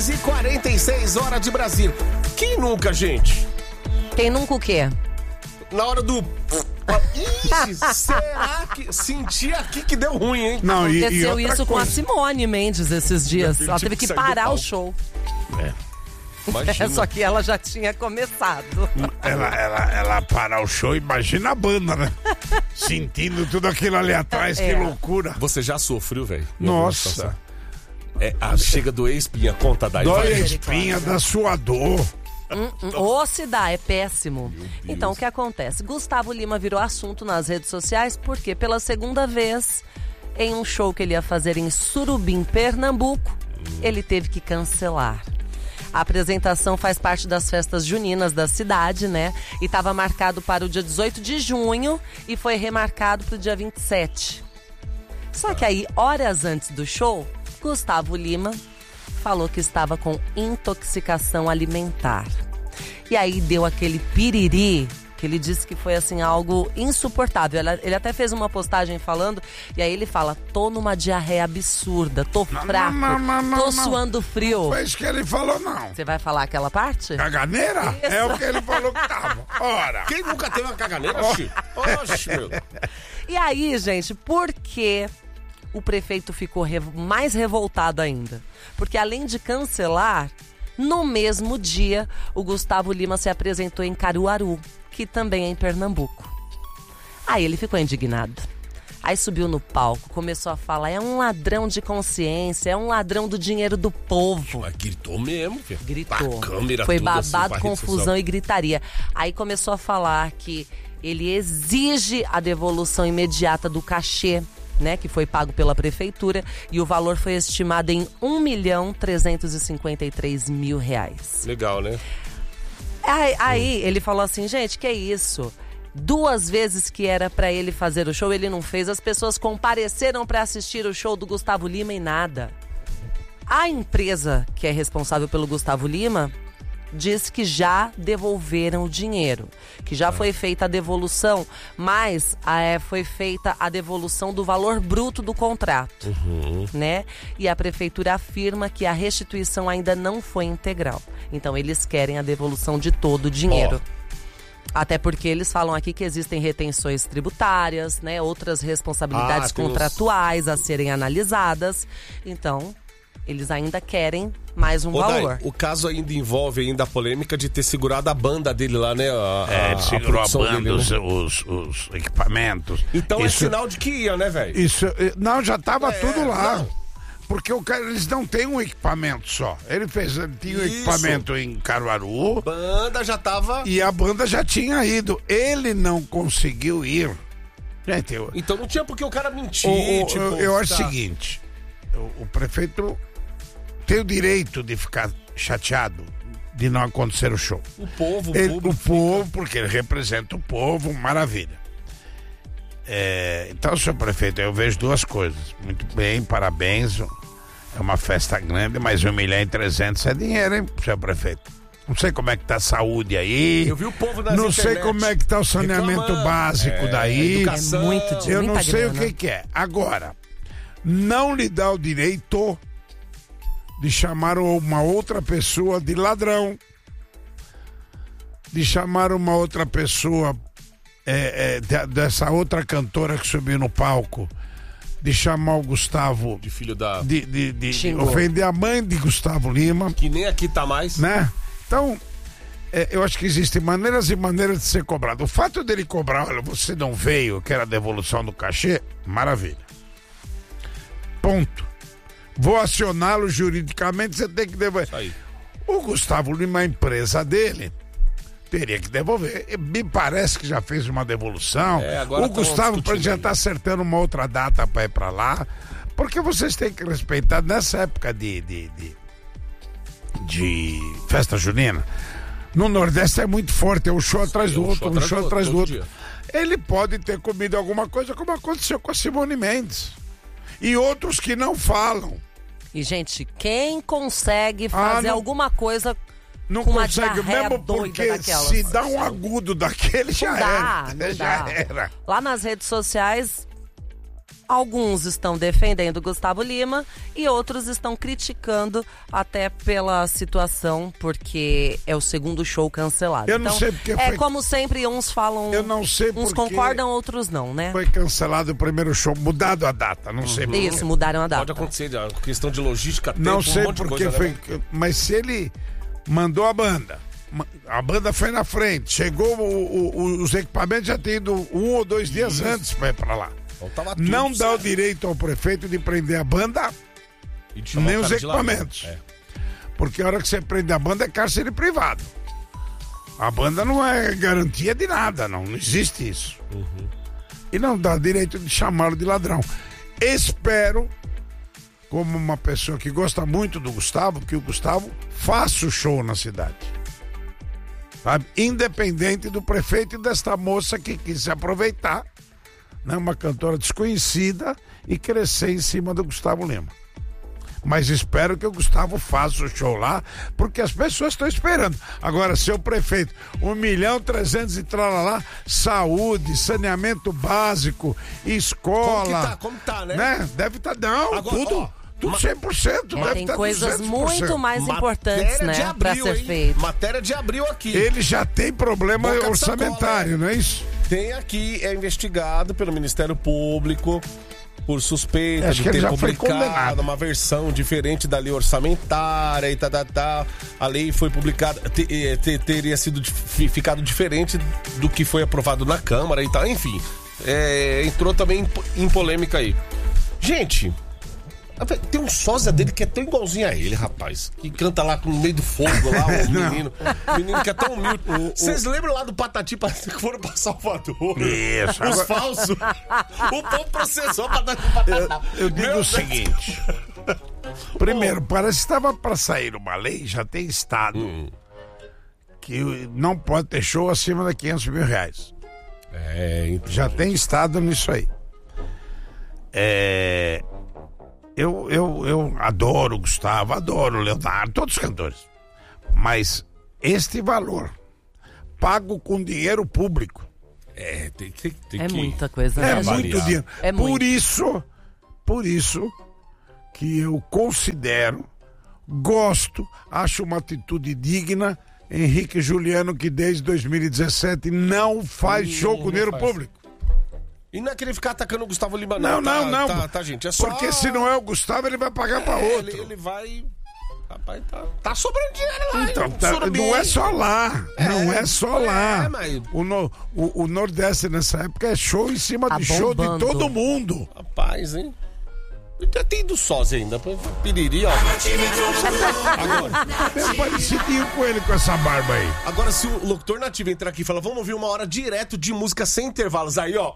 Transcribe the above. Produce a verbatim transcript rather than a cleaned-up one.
seis e quarenta e seis, hora de Brasília. Quem nunca, gente? Quem nunca o quê? Na hora do... Ih, será que... Senti aqui que deu ruim, hein? Não, Aconteceu e, e isso com coisa. a Simone Mendes esses dias. Ela teve que parar o show. É. Imagina. Só que ela já tinha começado. Ela, ela, ela parar o show, imagina a banda, né? Sentindo tudo aquilo ali atrás, É. que loucura. Você já sofreu, velho? Nossa. É, a, chega do espinha, conta daí. Dói vai. a espinha da sua dor. Hum, hum, Ô, se dá, é péssimo. Então, o que acontece? Gustavo Lima virou assunto nas redes sociais porque, pela segunda vez, em um show que ele ia fazer em Surubim, Pernambuco, ele teve que cancelar. A apresentação faz parte das festas juninas da cidade, né? E estava marcado para o dia dezoito de junho e foi remarcado para o dia vinte e sete. Só que aí, horas antes do show, Gustavo Lima falou que estava com intoxicação alimentar. E aí deu aquele piriri, que ele disse que foi assim algo insuportável. Ele até fez uma postagem falando, e aí ele fala: tô numa diarreia absurda, tô fraco, não, não, não, tô não. suando frio. Foi isso que ele falou, não. Você vai falar aquela parte? Caganeira? Isso. É o que ele falou que tava. Ora. Quem nunca teve uma caganeira, Chico? Oxe, meu. E aí, gente, por que o prefeito ficou revo- mais revoltado ainda? Porque além de cancelar, no mesmo dia, o Gustavo Lima se apresentou em Caruaru, que também é em Pernambuco. Aí ele ficou indignado. Aí subiu no palco, começou a falar: é um ladrão de consciência, é um ladrão do dinheiro do povo. Mas gritou mesmo, filho. Gritou. Pra câmera, Foi tudo assim, babado, pra rede confusão social. e gritaria. Aí começou a falar que ele exige a devolução imediata do cachê, né, que foi pago pela prefeitura, e o valor foi estimado em um milhão trezentos e cinquenta e três mil reais. Legal, né? Aí, aí ele falou assim: gente, que é isso? Duas vezes que era pra ele fazer o show, ele não fez. As pessoas compareceram pra assistir o show do Gustavo Lima e nada. A empresa que é responsável pelo Gustavo Lima disse que já devolveram o dinheiro, que já foi feita a devolução, mas ah, é, foi feita a devolução do valor bruto do contrato, Uhum. né? E a prefeitura afirma que a restituição ainda não foi integral. Então eles querem a devolução de todo o dinheiro. Até porque eles falam aqui que existem retenções tributárias, né? Outras responsabilidades Ah, tem uns- contratuais a serem analisadas. Então, eles ainda querem mais um Ô, Dai, valor. o caso ainda envolve ainda a polêmica de ter segurado a banda dele lá, né? A, É, a, ele segurou a produção banda, dele, os, né? os, os equipamentos. Então isso, é sinal de que ia, né, velho? Isso, eh, não, já tava É, tudo lá. não. Porque o cara, eles não têm um equipamento só. Ele fez, ele tinha um Isso. equipamento em Caruaru Banda já tava... e a banda já tinha ido. Ele não conseguiu ir. Gente, eu, Então não tinha porque o cara mentir, o- o- tipo... eu, eu acho o tá. seguinte: o, o prefeito tem o direito de ficar chateado de não acontecer o show. O povo, o Ele- público... o povo, porque ele representa o povo, maravilha. É, então, senhor prefeito, eu vejo duas coisas. Muito bem, parabéns. É uma festa grande, mas um milhão e trezentos é dinheiro, hein, senhor prefeito? Não sei como é que tá a saúde aí. Eu vi o povo nas Não sei internet como é que tá o saneamento reclamando. básico É, daí. educação. É muito dinheiro. Eu não muita sei o grana. que, que é. Agora, não lhe dá o direito de chamar uma outra pessoa de ladrão, de chamar uma outra pessoa, é, é, de- dessa outra cantora que subiu no palco, de chamar o Gustavo, De filho da... de, de, de- de Xingou. ofender a mãe de Gustavo Lima, Que nem aqui tá mais. né? Então, é, eu acho que existem maneiras e maneiras de ser cobrado. O fato dele cobrar, olha, você não veio, que era a devolução do cachê, maravilha. Ponto. Vou acioná-lo juridicamente, você tem que devolver. Isso aí. O Gustavo Lima, a empresa dele, teria que devolver. E me parece que já fez uma devolução. É, agora o tão Gustavo discutindo já aí. está acertando uma outra data para ir para lá. Porque vocês têm que respeitar, nessa época de, de, de, de festa junina, no Nordeste é muito forte, é um show atrás do um outro, show um atrás show do atrás do outro, outro. todo Ele pode ter comido alguma coisa, como aconteceu com a Simone Mendes. E outros que não falam. E, gente, quem consegue fazer não- alguma coisa Não com uma consegue diarreia mesmo doida porque daquelas? se dá um agudo daquele, já Não dá, era. não já dá. era. Lá nas redes sociais, Alguns estão defendendo Gustavo Lima e outros estão criticando até pela situação, porque é o segundo show cancelado. Eu não então, sei porque é foi... como sempre, uns falam, Eu não sei uns porque concordam, outros não, né? Foi cancelado o primeiro show, mudado a data, não sei porquê. Isso, mudaram a data. Pode acontecer, a questão de logística, tempo, Não um sei monte de porque coisa, foi, né? mas se ele mandou a banda, a banda foi na frente, chegou o, o, os equipamentos já tinham ido um ou dois dias Isso. antes para ir para lá. Então, tava tudo Não dá o certo. direito ao prefeito de prender a banda E de chamar nem o os cara de ladrão. equipamentos. É. Porque a hora que você prende a banda é cárcere privado. A banda não é garantia de nada, não, não existe isso. Uhum. E não dá direito de chamá-lo de ladrão. Espero, como uma pessoa que gosta muito do Gustavo, que o Gustavo faça o show na cidade. Sabe? Independente do prefeito e desta moça que quis se aproveitar, né? Uma cantora desconhecida, e crescer em cima do Gustavo Lima. Mas espero que o Gustavo faça o show lá, porque as pessoas estão esperando. Agora, seu prefeito, um milhão trezentos e tralalá, saúde, saneamento básico, escola. Como que tá? Como tá, né? né? Deve estar, tá, não, Agora, tudo, ó, tudo ma- cem por cento. É, deve tem tá coisas duzentos por cento. muito mais Matéria importantes, de né, abril, pra ser hein? feito. Matéria de abril aqui. Ele já tem problema Boca de orçamentário, sacola, não é isso? Tem aqui, é investigado pelo Ministério Público por suspeita Acho de que ele ter já foi publicado condenado. uma versão diferente da lei orçamentária e tal, tal, tal. A lei foi publicada, te- eh, te- teria sido dif- ficado diferente do que foi aprovado na Câmara e tal. Enfim, é, entrou também em po- em polêmica aí. Gente, tem um sósia dele que é tão igualzinho a ele, rapaz. Que canta lá no meio do fogo lá, o menino. menino que é tão humilde. Vocês lembram lá do Patati Patati que foram pra Salvador? Isso, Os agora- falsos. O povo processou o Patati Patata. Eu digo Meu o Deus. seguinte. Primeiro, parece que estava para sair uma lei, já tem estado, Hum. que não pode ter show acima de quinhentos mil reais. É, então. Já tem estado nisso aí. É, eu, eu, eu adoro o Gustavo, adoro o Leonardo, todos os cantores. Mas este valor, pago com dinheiro público, É, tem, tem, tem É que... muita coisa, é né, variar. gente? muito dinheiro. É por muito. isso, por isso que eu considero, gosto, acho uma atitude digna, Henrique Juliano, que desde dois mil e dezessete não faz Hum, show com não dinheiro faz. público. E não é querer ficar atacando o Gustavo Lima, Não, não. não, tá, não. Tá, tá, gente, é só... Porque se não é o Gustavo, ele vai pagar pra É, outro. Ele, ele vai... Rapaz, tá, tá sobrando dinheiro lá. Então, hein? tá- Surubim. não é só lá, não é só lá. é, mas- O, no- o- o Nordeste nessa época é show em cima Tá de show de bombando. todo mundo. Rapaz, hein? Ainda tem do sósia ainda. Piriri, ó. Agora, É parecidinho com ele com essa barba aí. agora, se o locutor nativo entrar aqui e falar, vamos ouvir uma hora direto de música sem intervalos. Aí, ó.